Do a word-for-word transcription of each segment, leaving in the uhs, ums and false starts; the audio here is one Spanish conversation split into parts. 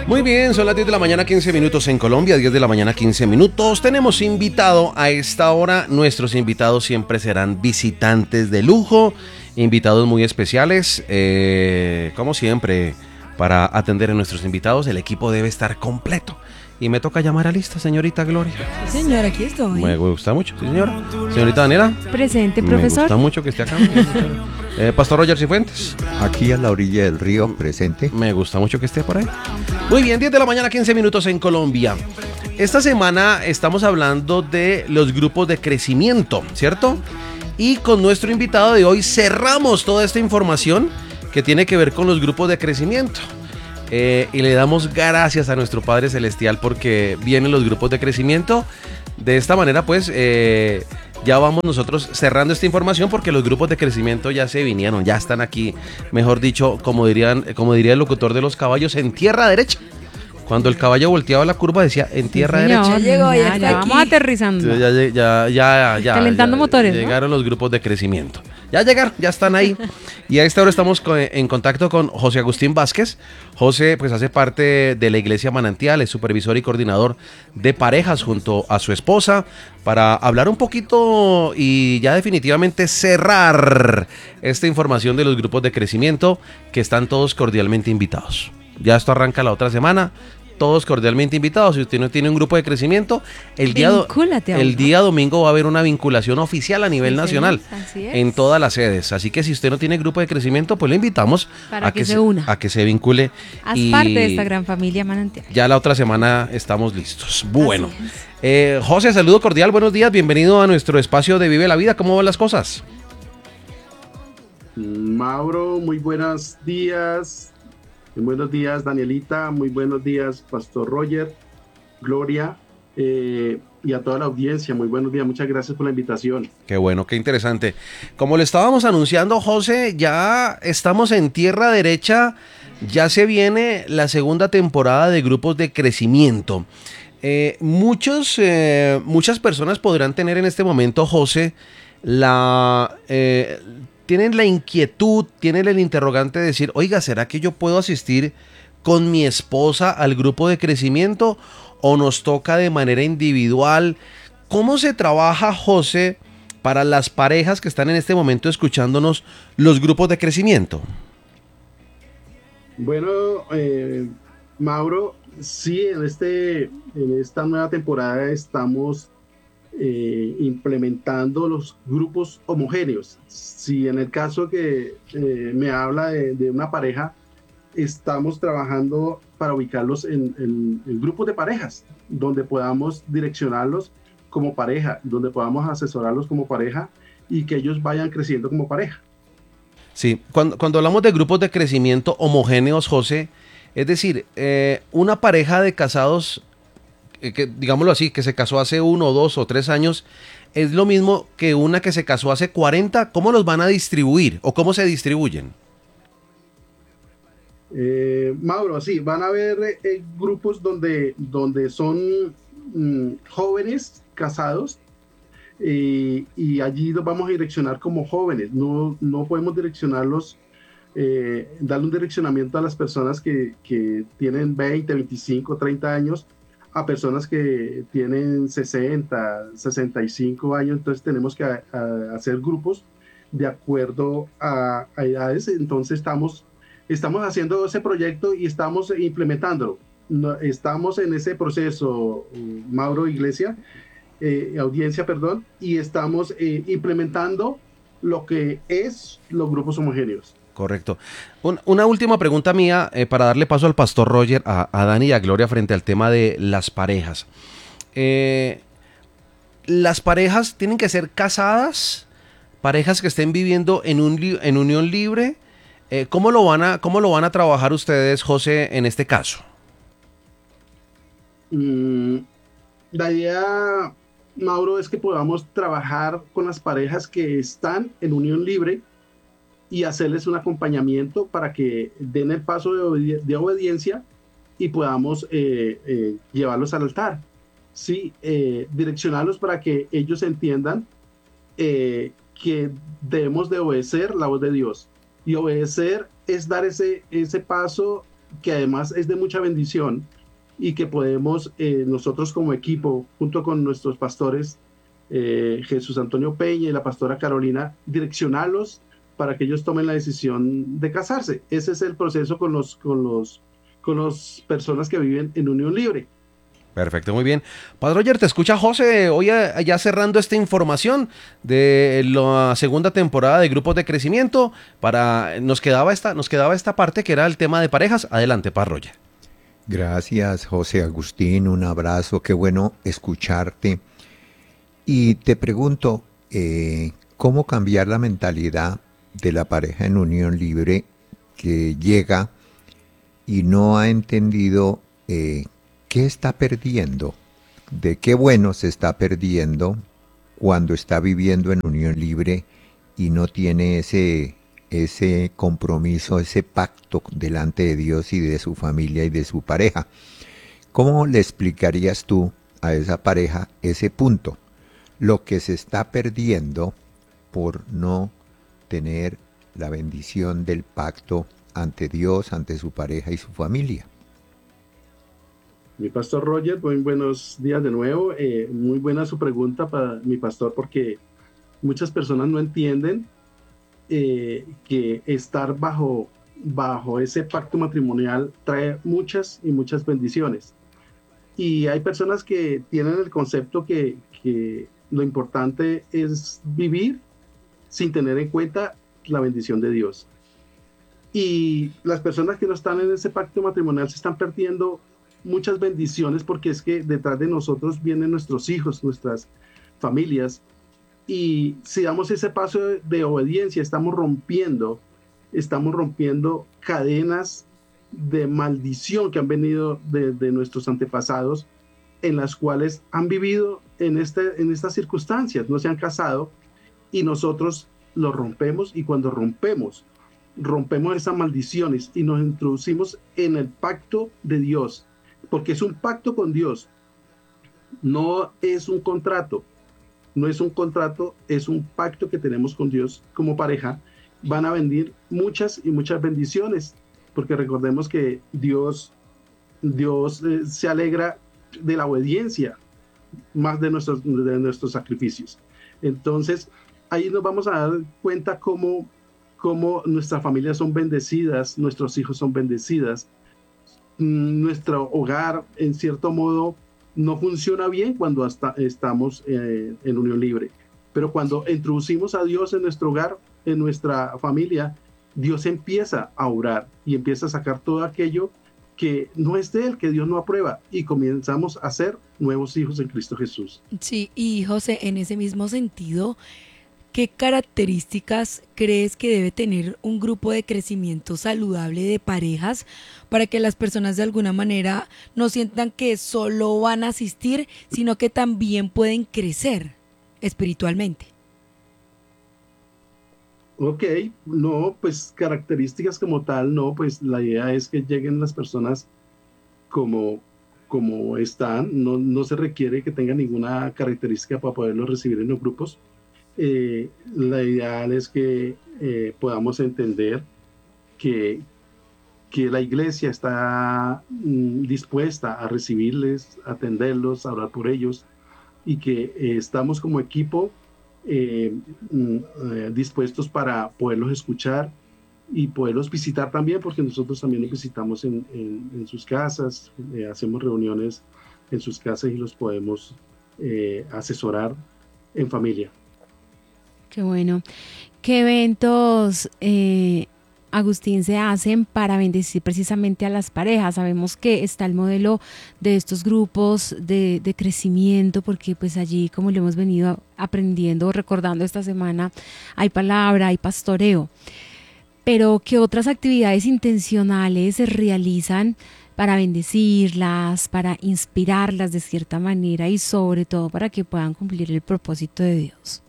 Muy bien, son las diez de la mañana, quince minutos en Colombia, diez de la mañana, quince minutos. Tenemos invitado a esta hora. Nuestros invitados siempre serán visitantes de lujo, invitados muy especiales. Eh, como siempre, para atender a nuestros invitados, el equipo debe estar completo. Y me toca llamar a lista, señorita Gloria. Sí, señor, aquí estoy. Me gusta mucho, sí, señora. Señorita Daniela. Presente, profesor. Me gusta mucho que esté acá. eh, Pastor Roger Cifuentes. Aquí a la orilla del río, presente. Me gusta mucho que esté por ahí. Muy bien, diez de la mañana, quince minutos en Colombia. Esta semana estamos hablando de los grupos de crecimiento, ¿cierto? Y con nuestro invitado de hoy cerramos toda esta información que tiene que ver con los grupos de crecimiento. Eh, y le damos gracias a nuestro Padre Celestial porque vienen los grupos de crecimiento. De esta manera, pues, eh, ya vamos nosotros cerrando esta información porque los grupos de crecimiento ya se vinieron, ya están aquí, mejor dicho, como dirían, como diría el locutor de los caballos, en tierra derecha. Cuando el caballo volteaba la curva decía en tierra Sí, derecha. ya llegó, ya, Ya, ya vamos aterrizando. Ya, ya, ya, ya, ya, Calentando ya, motores, ¿no? Llegaron los grupos de crecimiento. Ya llegaron, ya están ahí. Y a esta hora estamos co- en contacto con José Agustín Vázquez. José, pues, hace parte de la Iglesia Manantial, es supervisor y coordinador de parejas junto a su esposa, para hablar un poquito y ya definitivamente cerrar esta información de los grupos de crecimiento, que están todos cordialmente invitados. Ya esto arranca la otra semana. Todos cordialmente invitados. Si usted no tiene un grupo de crecimiento, el día, do- Vincúlate a el uno. día domingo va a haber una vinculación oficial a nivel Sí, nacional señor, así es. en todas las sedes. Así que si usted no tiene grupo de crecimiento, pues le invitamos Para a que se una. a que se vincule. Haz y parte de esta gran familia manantial. ya la otra semana estamos listos. Bueno, Así es. eh, José, saludo cordial, buenos días, bienvenido a nuestro espacio de Vive la Vida. ¿Cómo van las cosas? Mauro, muy buenos días. Muy buenos días, Danielita. Muy buenos días, Pastor Roger, Gloria, eh, y a toda la audiencia. Muy buenos días. Muchas gracias por la invitación. Qué bueno, qué interesante. Como le estábamos anunciando, José, ya estamos en tierra derecha, ya se viene la segunda temporada de grupos de crecimiento. Eh, muchos, eh, muchas personas podrán tener en este momento, José, la... Eh, tienen la inquietud, tienen el interrogante de decir, oiga, ¿será que yo puedo asistir con mi esposa al grupo de crecimiento o nos toca de manera individual? ¿Cómo se trabaja, José, para las parejas que están en este momento escuchándonos los grupos de crecimiento? Bueno, eh, Mauro, sí, en, este, en esta nueva temporada estamos eh, implementando los grupos homogéneos. Si en el caso que eh, me habla de, de una pareja, estamos trabajando para ubicarlos en, en, en grupos de parejas, donde podamos direccionarlos como pareja, donde podamos asesorarlos como pareja y que ellos vayan creciendo como pareja. Sí, cuando, cuando hablamos de grupos de crecimiento homogéneos, José, es decir, eh, una pareja de casados, eh, que, digámoslo así, que se casó hace uno, dos o tres años, es lo mismo que una que se casó hace cuarenta. ¿Cómo los van a distribuir o cómo se distribuyen? Eh, Mauro, sí, van a haber eh, grupos donde, donde son mm, jóvenes casados, eh, y allí los vamos a direccionar como jóvenes. No, no podemos direccionarlos, eh, darle un direccionamiento a las personas que, que tienen veinte, veinticinco, treinta años, a personas que tienen sesenta, sesenta y cinco años. Entonces tenemos que a, a hacer grupos de acuerdo a, a edades. Entonces estamos, estamos haciendo ese proyecto y estamos implementándolo. No, estamos en ese proceso, Mauro, Iglesia, eh, audiencia, perdón, y estamos eh, implementando lo que es los grupos homogéneos. Correcto. Un, una última pregunta mía, eh, para darle paso al pastor Roger, a, a Dani y a Gloria frente al tema de las parejas. Eh, ¿Las parejas tienen que ser casadas? ¿Parejas que estén viviendo en, un, en unión libre? Eh, ¿cómo lo van a, cómo lo van a trabajar ustedes, José, en este caso? Mm, la idea, Mauro, es que podamos trabajar con las parejas que están en unión libre y hacerles un acompañamiento para que den el paso de, obedi- de obediencia y podamos eh, eh, llevarlos al altar. Sí, eh, direccionarlos para que ellos entiendan eh, que debemos de obedecer la voz de Dios. Y obedecer es dar ese, ese paso que además es de mucha bendición y que podemos eh, nosotros como equipo, junto con nuestros pastores, eh, Jesús Antonio Peña y la pastora Carolina, direccionarlos para que ellos tomen la decisión de casarse. Ese es el proceso con los, con los, con las personas que viven en unión libre. Perfecto, muy bien. Padre Roger, te escucha José, hoy ya cerrando esta información de la segunda temporada de Grupos de Crecimiento. Para, nos, quedaba esta, nos quedaba esta parte que era el tema de parejas. Adelante, Padre Roger. Gracias, José Agustín, un abrazo, qué bueno escucharte. Y te pregunto, eh, ¿cómo cambiar la mentalidad de la pareja en unión libre que llega y no ha entendido eh, qué está perdiendo, de qué bueno se está perdiendo cuando está viviendo en unión libre y no tiene ese, ese compromiso, ese pacto delante de Dios y de su familia y de su pareja? ¿Cómo le explicarías tú a esa pareja ese punto? Lo que se está perdiendo por no tener la bendición del pacto ante Dios, ante su pareja y su familia. Mi pastor Roger, muy buenos días de nuevo. Eh, muy buena su pregunta para mi pastor, porque muchas personas no entienden eh, que estar bajo, bajo ese pacto matrimonial trae muchas y muchas bendiciones. Y hay personas que tienen el concepto que, que lo importante es vivir sin tener en cuenta la bendición de Dios. Y las personas que no están en ese pacto matrimonial se están perdiendo muchas bendiciones, porque es que detrás de nosotros vienen nuestros hijos, nuestras familias, y si damos ese paso de, de obediencia, estamos rompiendo, estamos rompiendo cadenas de maldición que han venido de, de nuestros antepasados, en las cuales han vivido en, este, en estas circunstancias, no se han casado, y nosotros lo rompemos, y cuando rompemos, rompemos esas maldiciones y nos introducimos en el pacto de Dios, porque es un pacto con Dios, no es un contrato, no es un contrato, es un pacto que tenemos con Dios como pareja. Van a venir muchas y muchas bendiciones, porque recordemos que Dios, Dios eh, se alegra de la obediencia más de nuestros, de nuestros sacrificios. Entonces, ahí nos vamos a dar cuenta cómo, cómo nuestras familias son bendecidas, nuestros hijos son bendecidas, nuestro hogar, en cierto modo, no funciona bien cuando hasta estamos eh, en unión libre. Pero cuando introducimos a Dios en nuestro hogar, en nuestra familia, Dios empieza a orar y empieza a sacar todo aquello que no es de Él, que Dios no aprueba, y comenzamos a ser nuevos hijos en Cristo Jesús. Sí, y José, en ese mismo sentido, ¿qué características crees que debe tener un grupo de crecimiento saludable de parejas para que las personas de alguna manera no sientan que solo van a asistir, sino que también pueden crecer espiritualmente? Ok, no, pues características como tal, no, pues la idea es que lleguen las personas como, como están, no, no se requiere que tengan ninguna característica para poderlos recibir en los grupos. Eh, la ideal es que eh, podamos entender que, que la iglesia está mm, dispuesta a recibirles, a atenderlos, a orar por ellos, y que eh, estamos como equipo eh, mm, eh, dispuestos para poderlos escuchar y poderlos visitar también, porque nosotros también los visitamos en, en, en sus casas, eh, hacemos reuniones en sus casas y los podemos eh, asesorar en familia. Qué bueno. ¿Qué eventos, eh, Agustín, se hacen para bendecir precisamente a las parejas? Sabemos que está el modelo de estos grupos de, de crecimiento, porque pues allí, como lo hemos venido aprendiendo, recordando esta semana, hay palabra, hay pastoreo. Pero ¿qué otras actividades intencionales se realizan para bendecirlas, para inspirarlas de cierta manera y sobre todo para que puedan cumplir el propósito de Dios?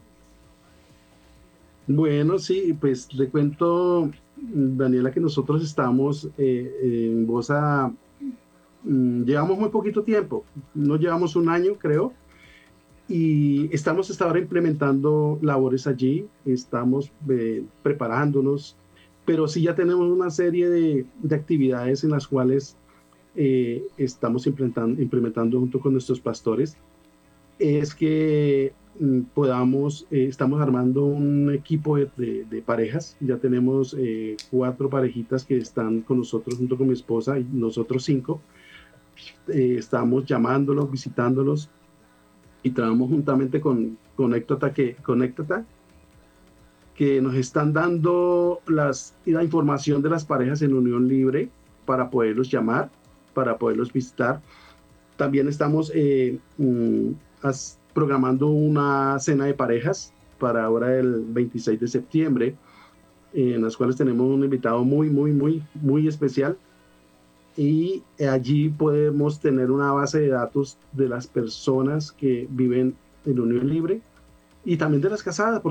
Bueno, sí, pues le cuento, Daniela, que nosotros estamos eh, en Bosa, mmm, llevamos muy poquito tiempo, no llevamos un año, creo, y estamos hasta ahora implementando labores allí, estamos eh, preparándonos, pero sí ya tenemos una serie de, de actividades en las cuales eh, estamos implementando, implementando junto con nuestros pastores, es que mm, podamos, eh, estamos armando un equipo de, de, de parejas, ya tenemos eh, cuatro parejitas que están con nosotros junto con mi esposa y nosotros cinco, eh, estamos llamándolos, visitándolos y trabajamos juntamente con Conéctata, que, Conéctata, que nos están dando las, la información de las parejas en unión libre para poderlos llamar, para poderlos visitar. También estamos eh, mm, as, programando una cena de parejas para ahora el veintiséis de septiembre, eh, en las cuales tenemos un invitado muy, muy, muy, muy especial. Y allí podemos tener una base de datos de las personas que viven en unión libre y también de las casadas,